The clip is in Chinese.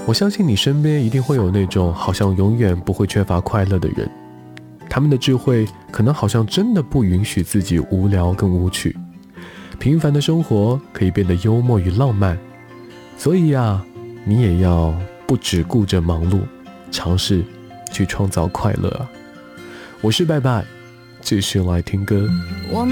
我相信你身边一定会有那种好像永远不会缺乏快乐的人，他们的智慧可能好像真的不允许自己无聊跟无趣，平凡的生活可以变得幽默与浪漫。所以啊，你也要不只顾着忙碌，尝试去创造快乐啊。我是拜拜，继续来听歌。